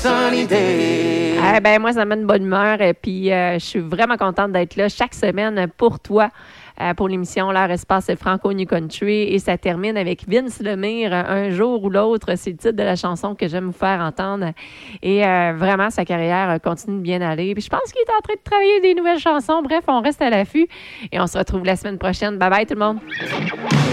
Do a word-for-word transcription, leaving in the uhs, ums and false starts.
sunny day. Eh ben, moi, ça me met une bonne humeur. Et puis, euh, je suis vraiment contente d'être là chaque semaine pour toi. Euh, pour l'émission L'heure espace Franco New Country. Et ça termine avec Vince Lemire, Un jour ou l'autre. C'est le titre de la chanson que j'aime vous faire entendre. Et euh, vraiment, sa carrière continue de bien aller. Puis je pense qu'il est en train de travailler des nouvelles chansons. Bref, on reste à l'affût. Et on se retrouve la semaine prochaine. Bye bye tout le monde.